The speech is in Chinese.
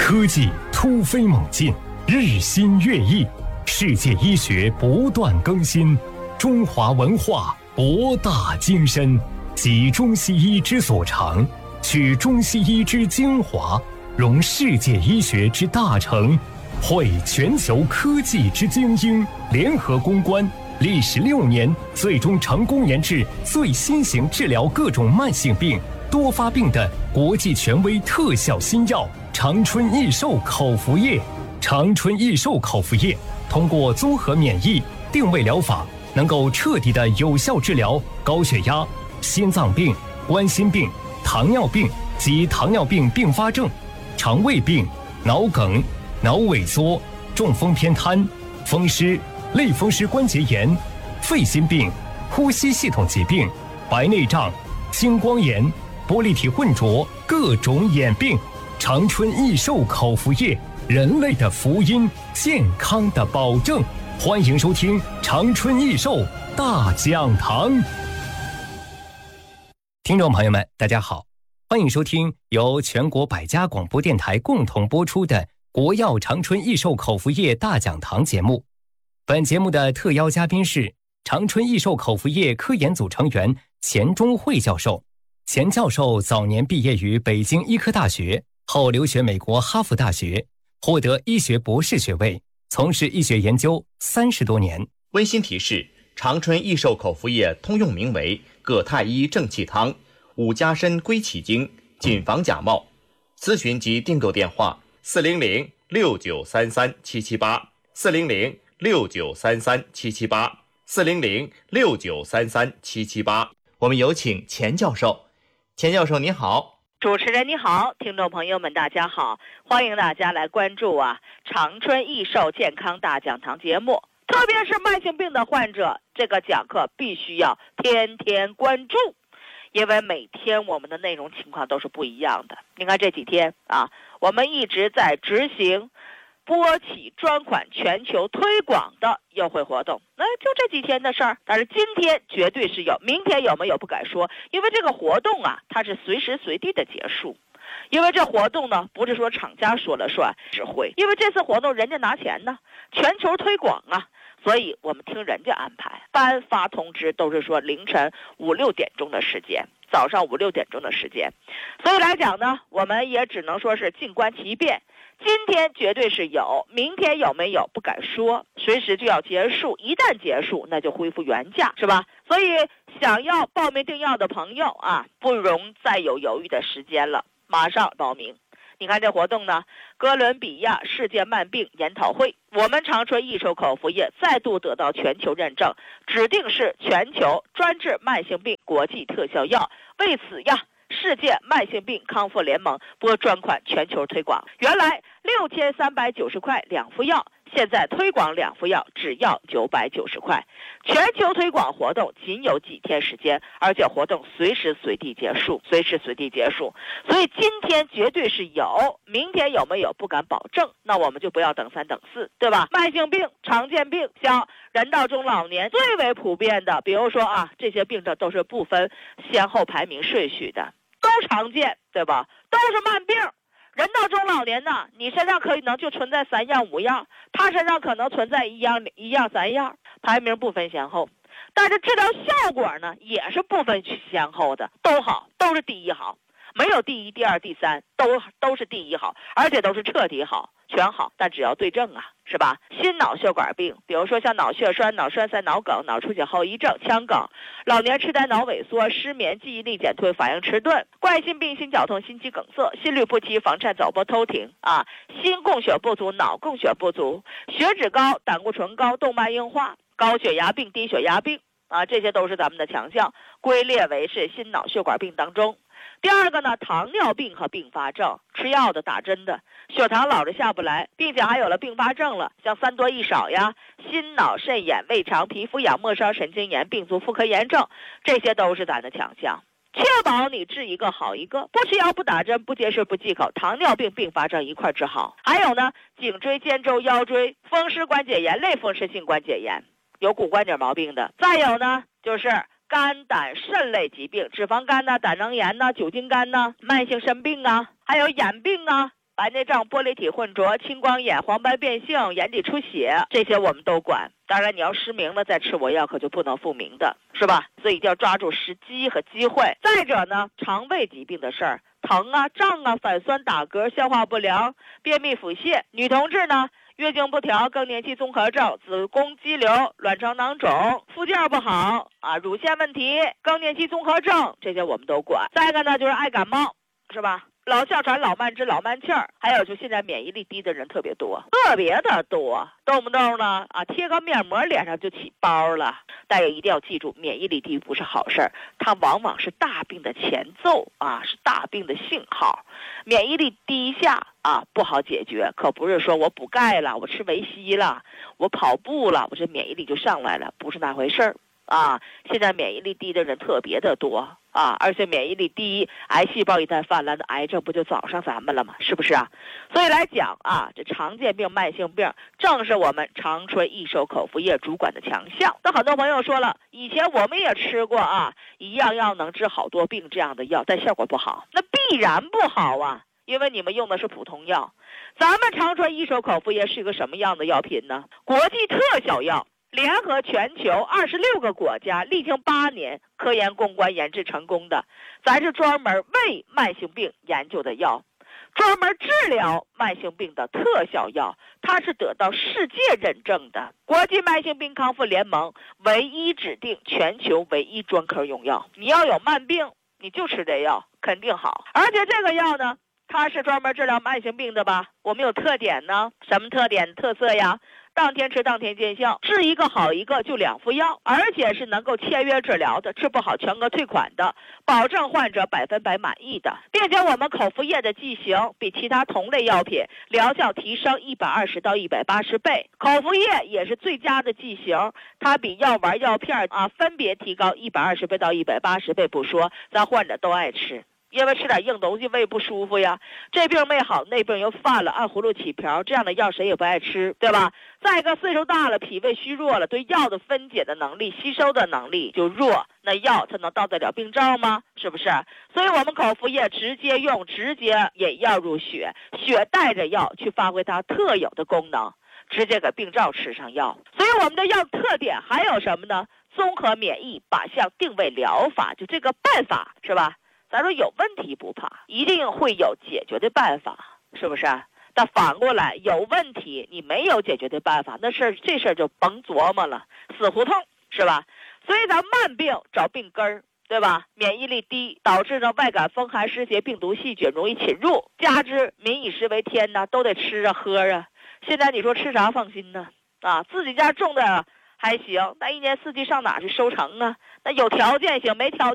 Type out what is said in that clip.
科技突飞猛进，日新月异，世界医学不断更新，中华文化博大精深，集中西医之所长，取中西医之精华，融世界医学之大成，汇全球科技之精英，联合攻关，历时6年，最终成功研制最新型治疗各种慢性病、多发病的国际权威特效新药长春益寿口服液。长春益寿口服液通过综合免疫定位疗法，能够彻底的有效治疗高血压、心脏病、冠心病、糖尿病及糖尿病并发症、肠胃病、脑梗、脑萎缩、中风偏瘫、风湿、类风湿关节炎、肺心病、呼吸系统疾病、白内障、青光眼、玻璃体混浊各种眼病。长春益寿口服液，人类的福音，健康的保证。欢迎收听长春益寿大讲堂。听众朋友们，大家好，欢迎收听由全国百家广播电台共同播出的国药长春益寿口服液大讲堂节目。本节目的特邀嘉宾是长春益寿口服液科研组成员钱钟慧教授。钱教授早年毕业于北京医科大学，后留学美国哈佛大学，获得医学博士学位，从事医学研究30多年。 温馨提示：长春益寿口服液通用名为葛太医正气汤、五加参归气精，谨防假冒。咨询及订购电话：400-6933-778，400-6933-778，400-6933-778。我们有请钱教授。钱教授您好。 主持人你好，听众朋友们大家好，欢迎大家来关注长春益寿健康大讲堂节目。特别是慢性病的患者，这个讲课必须要天天关注，因为每天我们的内容情况都是不一样的。你看这几天我们一直在执行拨起专款全球推广的优惠活动，就这几天的事儿。但是今天绝对是有，明天有没有不敢说，因为这个活动它是随时随地的结束。因为这活动呢，不是说厂家说了算，只会因为这次活动人家拿钱呢，全球推广所以我们听人家安排。颁发通知都是说凌晨5、6点钟的时间，早上5、6点钟的时间。所以来讲呢，我们也只能说是静观其变。今天绝对是有，明天有没有不敢说，随时就要结束，一旦结束那就恢复原价，是吧？所以想要报名订药的朋友不容再有犹豫的时间了，马上报名。你看这活动呢，哥伦比亚世界慢病研讨会，我们长春益寿口服液再度得到全球认证，指定是全球专治慢性病国际特效药。为此世界慢性病康复联盟拨专款全球推广，原来6390块2副药，现在推广2副药只要990块。全球推广活动仅有几天时间，而且活动随时随地结束，随时随地结束。所以今天绝对是有，明天有没有不敢保证，那我们就不要等3等4，对吧？慢性病、常见病，像人到中老年最为普遍的，比如说这些病症都是不分先后排名顺序的，都常见，对吧？都是慢病。人到中老年你身上可能就存在3样5样，他身上可能存在1样3样，排名不分先后。但是治疗效果呢，也是不分先后的，都好，都是第一好，没有第1、第2、第3，都是第一好，而且都是彻底好，全好。但只要对症是吧？心脑血管病，比如说像脑血栓、脑栓塞、脑梗、脑出血后遗症、腔梗、老年痴呆、脑萎缩、失眠、记忆力减退、反应迟钝、冠心病、心绞痛、心肌梗塞、心律不齐、房颤、早搏、偷停心供血不足、脑供血不足、血脂高、胆固醇高、动脉硬化、高血压病、低血压病这些都是咱们的强项，归列为是心脑血管病当中。第二个呢，糖尿病和并发症，吃药的、打针的，血糖老是下不来，并且还有了并发症了，像3多1少心脑肾炎、胃肠、皮肤痒、末梢神经炎、病足妇科炎症，这些都是咱的强项。确保你治一个好一个，不吃药、不打针、不节食、不忌口，糖尿病并发症一块治好。还有呢，颈椎、肩周、腰椎、风湿关节炎、类风湿性关节炎，有骨关节毛病的。再有呢，就是肝胆肾类疾病，脂肪肝胆囊炎酒精肝慢性肾病还有眼病白内障、玻璃体混浊、青光眼、黄斑变性、眼底出血，这些我们都管。当然你要失明了再吃我药可就不能复明的，是吧？所以一定要抓住时机和机会。再者呢，肠胃疾病的事儿，疼啊、胀啊、反酸、打嗝、消化不良、便秘、腹泻。女同志呢，月经不调、更年期综合症、子宫肌瘤、卵巢囊肿、附件不好啊、乳腺问题、更年期综合症，这些我们都管。再一个呢，就是爱感冒，是吧？老哮喘、老慢支、老慢气儿，还有就现在免疫力低的人特别多，动不动呢贴个面膜脸上就起包了。大家一定要记住，免疫力低不是好事儿，它往往是大病的前奏啊，是大病的信号。免疫力低下不好解决，可不是说我补钙了，我吃维 C 了，我跑步了，我这免疫力就上来了，不是那回事儿。现在免疫力低的人特别的多而且免疫力低，癌细胞一旦泛滥，的癌症不就找上咱们了吗？是不是啊？所以来讲这常见病、慢性病，正是我们长春益寿口服液主管的强项。那很多朋友说了，以前我们也吃过一样药能治好多病这样的药，但效果不好，那必然不好因为你们用的是普通药。咱们长春益寿口服液是一个什么样的药品呢？国际特效药，联合全球26个国家，历经8年科研攻关研制成功的。咱是专门为慢性病研究的药，专门治疗慢性病的特效药，它是得到世界认证的，国际慢性病康复联盟唯一指定全球唯一专科用药。你要有慢病，你就吃这药，肯定好。而且这个药呢，它是专门治疗慢性病的吧？我们有特点呢，什么特点特色呀？当天吃当天见效，治一个好一个，就2副药，而且是能够签约治疗的，治不好全额退款的，保证患者100%满意的，并且我们口服液的剂型比其他同类药品疗效提升120到180倍，口服液也是最佳的剂型，它比药丸药片分别提高120倍到180倍不说，咱患者都爱吃。因为吃点硬东西胃不舒服呀，这病没好那病又犯了，按葫芦起瓢，这样的药谁也不爱吃，对吧？再一个岁数大了，脾胃虚弱了，对药的分解的能力、吸收的能力就弱，那药它能到得了病灶吗？是不是？所以我们口服液直接用，直接引药入血，血带着药去发挥它特有的功能，直接给病灶吃上药。所以我们的药特点还有什么呢？综合免疫靶向定位疗法，就这个办法是吧？咱说有问题不怕，一定会有解决的办法，是不是？但反过来有问题你没有解决的办法，这事儿就甭琢磨了，死胡同，是吧？所以咱慢病找病根儿，对吧？免疫力低导致呢外感风寒湿邪病毒细菌容易侵入，加之民以食为天呢，都得吃啊喝啊。现在你说吃啥放心呢？自己家种的还行，那1年4季上哪去收成啊？那有条件行，没条件